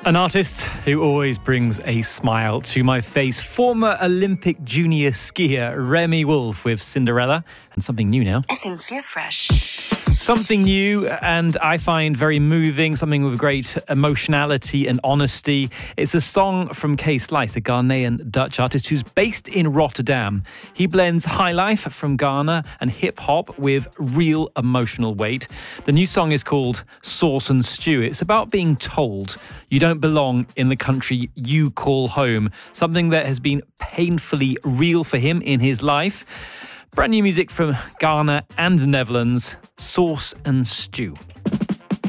An artist who always brings a smile to my face. Former Olympic junior skier Remi Wolf with Cinderella. And something new now. Esencia Fresh. Something new and I find very moving, something with great emotionality and honesty. It's a song from K Slice, a Ghanaian Dutch artist who's based in Rotterdam. He blends high life from Ghana and hip-hop with real emotional weight. The new song is called Sauce and Stew. It's about being told you don't belong in the country you call home, something that has been painfully real for him in his life. Brand new music from Ghana and the Netherlands, Sauce and Stew.